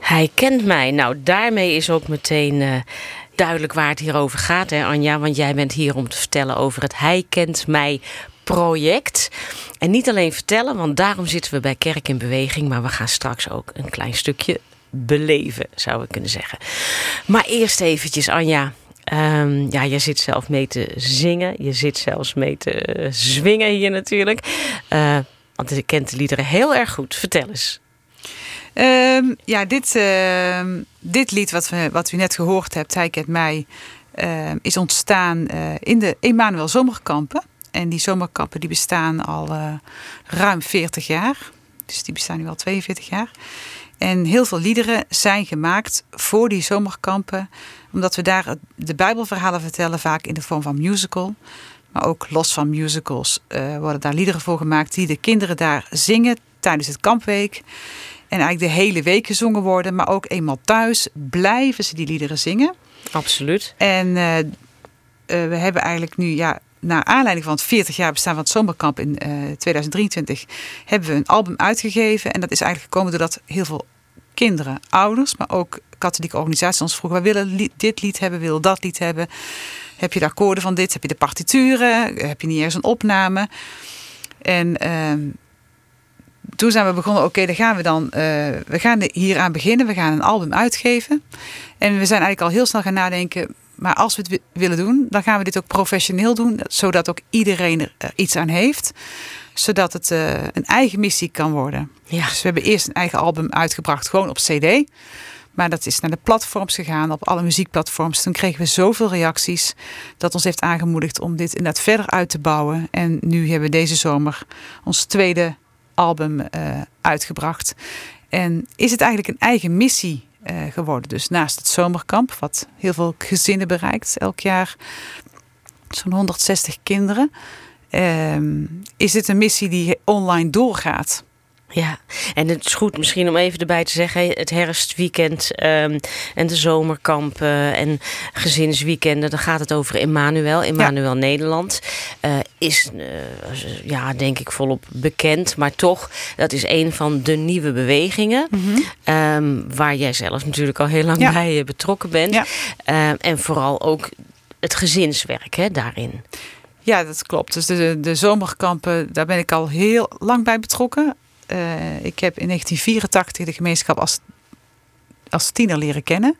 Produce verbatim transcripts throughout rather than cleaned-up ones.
Hij kent mij. Nou, daarmee is ook meteen uh, duidelijk waar het hier over gaat, hè, Anja? Want jij bent hier om te vertellen over het Hij kent mij project. En niet alleen vertellen, want daarom zitten we bij Kerk in Beweging. Maar we gaan straks ook een klein stukje beleven, zou ik kunnen zeggen. Maar eerst eventjes, Anja. Um, ja, je zit zelf mee te zingen. Je zit zelfs mee te uh, zwingen hier natuurlijk. Uh, want je kent de liederen heel erg goed. Vertel eens. Um, ja, dit, uh, dit lied wat, we, wat u net gehoord hebt, Hij kent mij, uh, is ontstaan uh, in de Emmanuel Zomerkampen. En die zomerkampen die bestaan al uh, ruim veertig jaar. Dus die bestaan nu al tweeënveertig jaar. En heel veel liederen zijn gemaakt voor die zomerkampen. Omdat we daar de Bijbelverhalen vertellen, vaak in de vorm van musical. Maar ook los van musicals uh, worden daar liederen voor gemaakt die de kinderen daar zingen tijdens het kampweek. En eigenlijk de hele week gezongen worden. Maar ook eenmaal thuis blijven ze die liederen zingen. Absoluut. En uh, uh, we hebben eigenlijk nu, ja, naar aanleiding van het veertig jaar bestaan van het zomerkamp in uh, tweeduizend drieëntwintig... hebben we een album uitgegeven. En dat is eigenlijk gekomen doordat heel veel kinderen, ouders, maar ook katholieke organisaties ons vroegen: we willen li- dit lied hebben, we willen dat lied hebben. Heb je de akkoorden van dit? Heb je de partituren? Heb je niet ergens een opname? En uh, toen zijn we begonnen, oké, okay, dan gaan we dan, uh, we gaan hier aan beginnen. We gaan een album uitgeven. En we zijn eigenlijk al heel snel gaan nadenken, maar als we het w- willen doen, dan gaan we dit ook professioneel doen, zodat ook iedereen er uh, iets aan heeft. Zodat het uh, een eigen missie kan worden. Ja. Dus we hebben eerst een eigen album uitgebracht, gewoon op cd. Maar dat is naar de platforms gegaan, op alle muziekplatforms. Toen kregen we zoveel reacties dat ons heeft aangemoedigd om dit inderdaad verder uit te bouwen. En nu hebben we deze zomer ons tweede album uh, uitgebracht. En is het eigenlijk een eigen missie uh, geworden. Dus naast het zomerkamp, wat heel veel gezinnen bereikt elk jaar, zo'n honderdzestig kinderen, Um, is dit een missie die online doorgaat. Ja, en het is goed misschien om even erbij te zeggen, het herfstweekend um, en de zomerkampen en gezinsweekenden, dan gaat het over Emmanuel. Emmanuel ja. Nederland uh, is, uh, ja, denk ik volop bekend, maar toch, dat is een van de nieuwe bewegingen, mm-hmm. um, waar jij zelf natuurlijk al heel lang ja. bij betrokken bent. Ja. Uh, en vooral ook het gezinswerk, hè, daarin. Ja, dat klopt. Dus de, de zomerkampen, daar ben ik al heel lang bij betrokken. Uh, ik heb in negentien vierentachtig de gemeenschap als, als tiener leren kennen.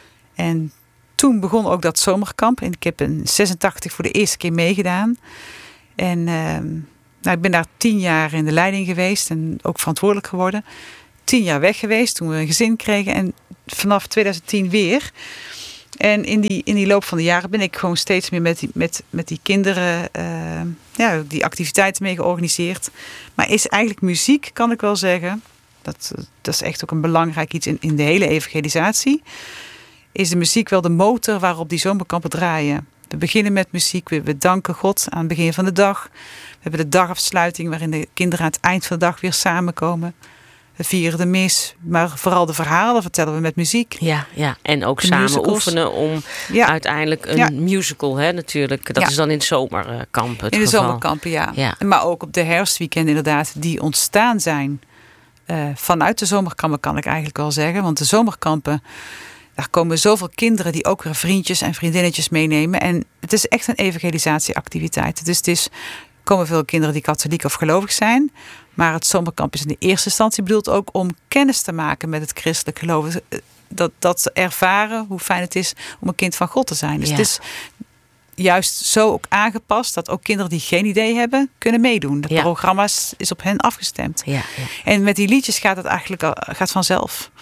En toen begon ook dat zomerkamp. En ik heb in zesentachtig voor de eerste keer meegedaan. En uh, nou, ik ben daar tien jaar in de leiding geweest en ook verantwoordelijk geworden. Tien jaar weg geweest toen we een gezin kregen. En vanaf tweeduizend tien weer. En in die, in die loop van de jaren ben ik gewoon steeds meer met die, met, met die kinderen, uh, ja, die activiteiten mee georganiseerd. Maar is eigenlijk muziek, kan ik wel zeggen, dat, dat is echt ook een belangrijk iets in, in de hele evangelisatie, is de muziek wel de motor waarop die zomerkampen draaien. We beginnen met muziek, we, we danken God aan het begin van de dag. We hebben de dagafsluiting waarin de kinderen aan het eind van de dag weer samenkomen. We vieren de mis, maar vooral de verhalen vertellen we met muziek. Ja, ja. En ook de samen musicals. Oefenen om ja. uiteindelijk een ja. musical, hè, natuurlijk. Dat ja. is dan in het zomerkamp het In de geval. zomerkampen, ja. ja. Maar ook op de herfstweekend inderdaad, die ontstaan zijn uh, vanuit de zomerkampen, kan ik eigenlijk wel zeggen. Want de zomerkampen, daar komen zoveel kinderen die ook weer vriendjes en vriendinnetjes meenemen. En het is echt een evangelisatieactiviteit. Dus het is, komen veel kinderen die katholiek of gelovig zijn. Maar het zomerkamp is in de eerste instantie bedoeld ook om kennis te maken met het christelijk geloof. Dat, dat ze ervaren hoe fijn het is om een kind van God te zijn. Dus ja. het is juist zo ook aangepast dat ook kinderen die geen idee hebben kunnen meedoen. Het ja. programma is op hen afgestemd. Ja, ja. En met die liedjes gaat het eigenlijk al, gaat vanzelf.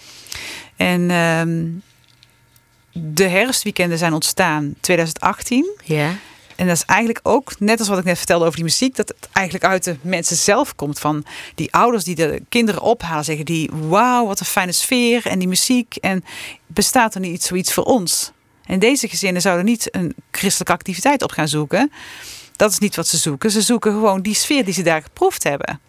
En um, de herfstweekenden zijn ontstaan tweeduizend achttien. Ja. En dat is eigenlijk ook, net als wat ik net vertelde over die muziek, dat het eigenlijk uit de mensen zelf komt. Van die ouders die de kinderen ophalen, zeggen die, wauw, wat een fijne sfeer en die muziek. En bestaat er niet zoiets voor ons? En deze gezinnen zouden niet een christelijke activiteit op gaan zoeken. Dat is niet wat ze zoeken. Ze zoeken gewoon die sfeer die ze daar geproefd hebben.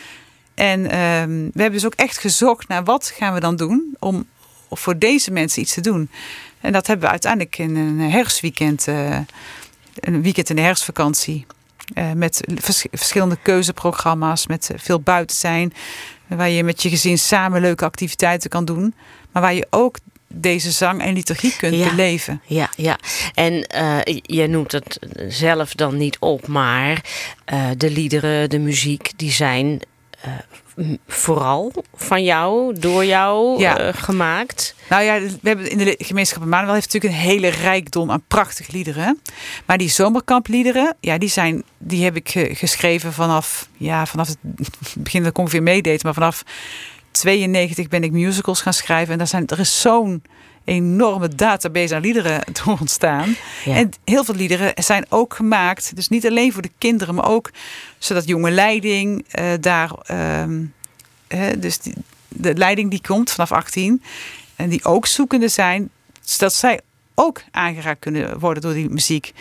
En um, we hebben dus ook echt gezocht naar wat gaan we dan doen om voor deze mensen iets te doen. En dat hebben we uiteindelijk in een herfstweekend, uh, een weekend in de herfstvakantie, uh, met vers- verschillende keuzeprogramma's, met uh, veel buiten zijn. We Waar je met je gezin samen leuke activiteiten kan doen. Maar waar je ook deze zang en liturgie kunt ja, beleven. Ja, ja. En uh, jij noemt het zelf dan niet op, maar uh, de liederen, de muziek, die zijn uh, vooral van jou, door jou ja. uh, gemaakt. Nou ja, we hebben in de gemeenschap Emmanuel heeft natuurlijk een hele rijkdom aan prachtige liederen. Maar die zomerkampliederen, ja, die zijn, die heb ik geschreven vanaf, ja, vanaf het begin dat ik ongeveer meedeed, maar vanaf tweeënnegentig ben ik musicals gaan schrijven. En daar zijn, er is zo'n enorme database aan liederen door ontstaan. Ja. En heel veel liederen zijn ook gemaakt, dus niet alleen voor de kinderen, maar ook zodat jonge leiding uh, daar, uh, hè, dus die, de leiding die komt vanaf achttien en die ook zoekende zijn, zodat zij ook aangeraakt kunnen worden door die muziek.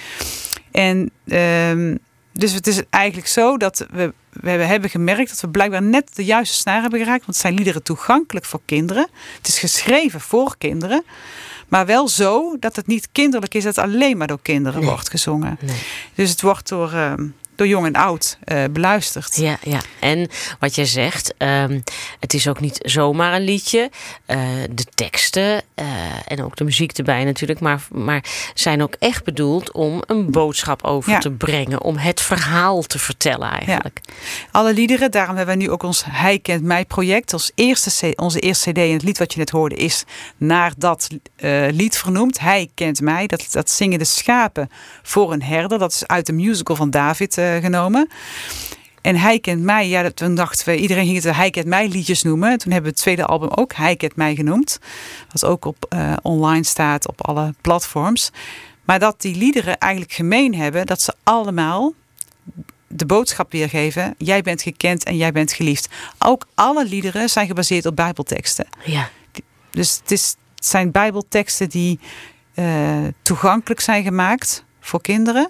En uh, dus het is eigenlijk zo dat we, we hebben gemerkt dat we blijkbaar net de juiste snaar hebben geraakt. Want het zijn liederen toegankelijk voor kinderen. Het is geschreven voor kinderen. Maar wel zo dat het niet kinderlijk is dat het alleen maar door kinderen nee. wordt gezongen. Nee. Dus het wordt door, uh, door jong en oud uh, beluisterd. Ja, ja, en wat jij zegt, um, het is ook niet zomaar een liedje. Uh, de teksten uh, en ook de muziek erbij natuurlijk. Maar, maar zijn ook echt bedoeld om een boodschap over ja. te brengen. Om het verhaal te vertellen eigenlijk. Ja. Alle liederen, daarom hebben we nu ook ons Hij Kent Mij project. Ons eerste, onze eerste cd en het lied wat je net hoorde is naar dat uh, lied vernoemd. Hij Kent Mij. Dat, dat zingen de schapen voor een herder. Dat is uit de musical van David uh, genomen. En Hij Kent Mij, ja, toen dachten we, iedereen ging het de Hij Kent Mij liedjes noemen. Toen hebben we het tweede album ook Hij Kent Mij genoemd. Wat ook op uh, online staat op alle platforms. Maar dat die liederen eigenlijk gemeen hebben, dat ze allemaal de boodschap weergeven. Jij bent gekend en jij bent geliefd. Ook alle liederen zijn gebaseerd op bijbelteksten. Ja. Dus het, is, het zijn bijbelteksten die uh, toegankelijk zijn gemaakt voor kinderen.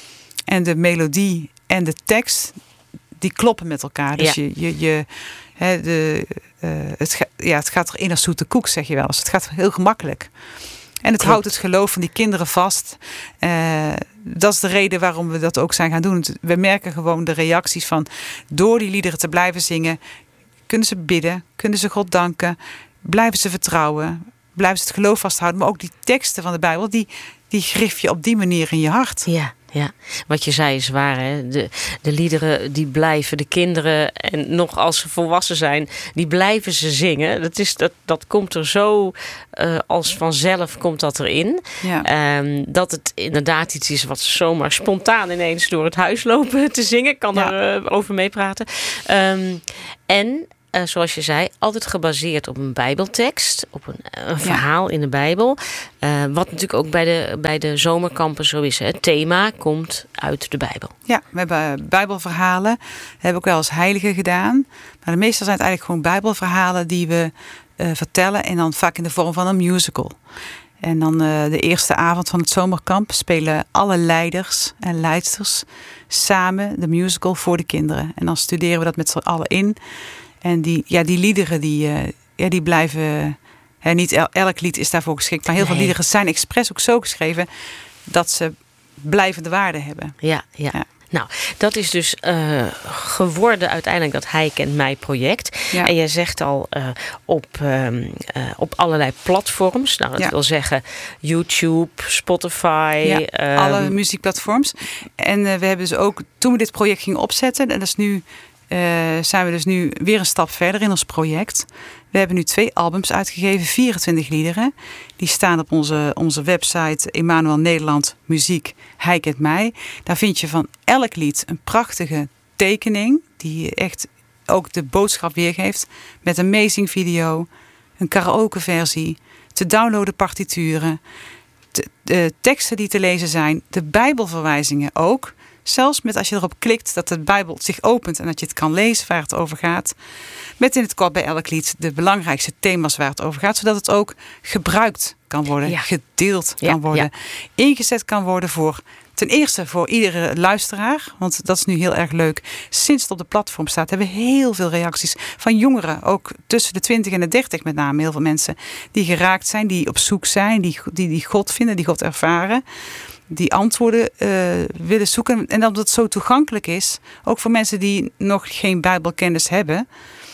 En de melodie en de tekst, die kloppen met elkaar. Dus ja. je, je, je he, de, uh, het, ga, ja, het gaat erin als zoete koek, zeg je wel eens. Het gaat heel gemakkelijk. En het Klopt. houdt het geloof van die kinderen vast. Uh, dat is de reden waarom we dat ook zijn gaan doen. We merken gewoon de reacties van, door die liederen te blijven zingen, kunnen ze bidden, kunnen ze God danken, blijven ze vertrouwen, blijven ze het geloof vasthouden. Maar ook die teksten van de Bijbel, die, die grif je op die manier in je hart. Ja. Ja, wat je zei is waar. Hè? De, de liederen die blijven, de kinderen en nog als ze volwassen zijn, die blijven ze zingen. Dat, is, dat, dat komt er zo uh, als vanzelf komt dat erin. Ja. Um, dat het inderdaad iets is wat zomaar spontaan ineens door het huis lopen te zingen. Ik kan ja. er uh, over meepraten. Um, en Uh, zoals je zei, altijd gebaseerd op een bijbeltekst, op een, een verhaal ja. in de Bijbel. Uh, wat natuurlijk ook bij de, bij de zomerkampen zo is. Hè. Het thema komt uit de Bijbel. Ja, we hebben bijbelverhalen. Dat hebben we ook wel als heilige gedaan. Maar de meeste zijn het eigenlijk gewoon bijbelverhalen die we uh, vertellen. En dan vaak in de vorm van een musical. En dan uh, de eerste avond van het zomerkamp spelen alle leiders en leidsters samen de musical voor de kinderen. En dan studeren we dat met z'n allen in. En die, ja, die liederen die, uh, ja, die blijven. Hè, niet el, elk lied is daarvoor geschikt. Maar heel nee. veel liederen zijn expres ook zo geschreven dat ze blijvende waarde hebben. Ja, ja. ja. Nou, dat is dus uh, geworden uiteindelijk dat Hij Kent Mij project. Ja. En jij zegt al uh, op, uh, uh, op allerlei platforms. Nou, dat ja. wil zeggen YouTube, Spotify. Ja, um, alle muziekplatforms. En uh, we hebben dus ook, toen we dit project gingen opzetten, en dat is nu. Uh, zijn we dus nu weer een stap verder in ons project. We hebben nu twee albums uitgegeven, vierentwintig liederen. Die staan op onze, onze website Emmanuel Nederland Muziek Hij Kent Mij. Daar vind je van elk lied een prachtige tekening die echt ook de boodschap weergeeft. Met een amazing video, een karaoke versie, te downloaden partituren, de, de teksten die te lezen zijn, de Bijbelverwijzingen ook. Zelfs met als je erop klikt dat de Bijbel zich opent en dat je het kan lezen waar het over gaat. Met in het kort bij elk lied de belangrijkste thema's waar het over gaat. Zodat het ook gebruikt kan worden, ja. gedeeld kan ja, worden. Ja. Ingezet kan worden voor, ten eerste voor iedere luisteraar. Want dat is nu heel erg leuk. Sinds het op de platform staat hebben we heel veel reacties van jongeren. Ook tussen de twintig en de dertig met name. Heel veel mensen die geraakt zijn, die op zoek zijn. Die, die, die God vinden, die God ervaren. Die antwoorden uh, willen zoeken. En omdat het zo toegankelijk is, ook voor mensen die nog geen Bijbelkennis hebben,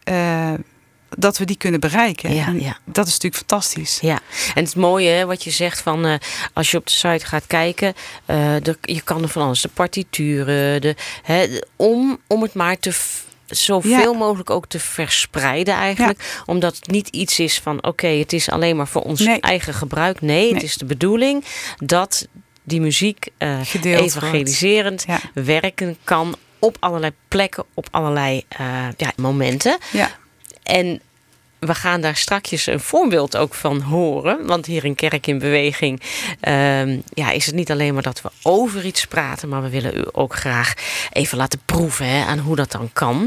Uh, dat we die kunnen bereiken. Ja, en ja. Dat is natuurlijk fantastisch. Ja, en het mooie hè, wat je zegt van uh, als je op de site gaat kijken, uh, de, je kan er van alles, de partituren, de, hè, de, om, om het maar te zoveel ja. mogelijk ook te verspreiden eigenlijk. Ja. Omdat het niet iets is van oké, okay, het is alleen maar voor ons nee. eigen gebruik. Nee, nee, het is de bedoeling dat die muziek uh, evangeliserend ja. werken kan op allerlei plekken, op allerlei uh, ja, momenten. Ja. En we gaan daar strakjes een voorbeeld ook van horen. Want hier in Kerk in Beweging um, ja, is het niet alleen maar dat we over iets praten, maar we willen u ook graag even laten proeven hè, aan hoe dat dan kan.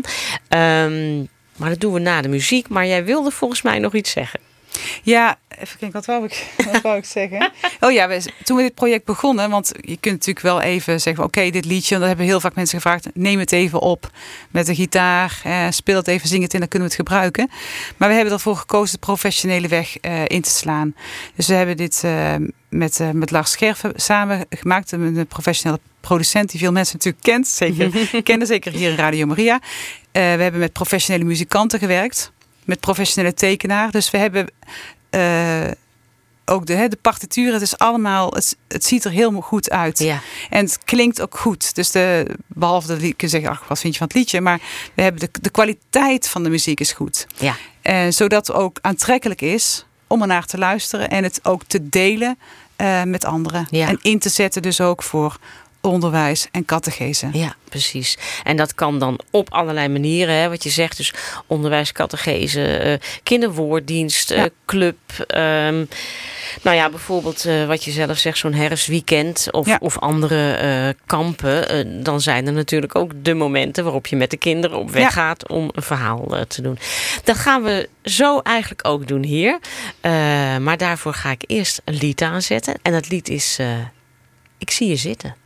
Um, maar dat doen we na de muziek. Maar jij wilde volgens mij nog iets zeggen. Ja, even kijken, wat wou ik, wat wou ik zeggen? Oh ja, we, toen we dit project begonnen, want je kunt natuurlijk wel even zeggen, oké, okay, dit liedje, en dat hebben heel vaak mensen gevraagd, neem het even op met een gitaar, eh, speel het even, zing het in, dan kunnen we het gebruiken. Maar we hebben ervoor gekozen de professionele weg uh, in te slaan. Dus we hebben dit uh, met, uh, met Lars Scherven samen gemaakt, een professionele producent die veel mensen natuurlijk kent, zeker kennen, zeker hier in Radio Maria. Uh, we hebben met professionele muzikanten gewerkt. Met professionele tekenaar. Dus we hebben uh, ook de, de partituren. Het is allemaal, het, het ziet er helemaal goed uit. Ja. En het klinkt ook goed. Dus de, behalve dat je kunt zeggen, ach, wat vind je van het liedje? Maar we hebben de, de kwaliteit van de muziek is goed. Ja. Uh, zodat het ook aantrekkelijk is om ernaar te luisteren. En het ook te delen uh, met anderen. Ja. En in te zetten dus ook voor onderwijs en catechese. Ja, precies. En dat kan dan op allerlei manieren, hè, wat je zegt. Dus onderwijs, catechese, uh, kinderwoorddienst, ja. uh, club. Um, nou ja, bijvoorbeeld uh, wat je zelf zegt, zo'n herfstweekend of, ja. of andere uh, kampen. Uh, dan zijn er natuurlijk ook de momenten waarop je met de kinderen op weg ja. gaat om een verhaal uh, te doen. Dat gaan we zo eigenlijk ook doen hier. Uh, maar daarvoor ga ik eerst een lied aanzetten. En dat lied is uh, Ik zie je zitten.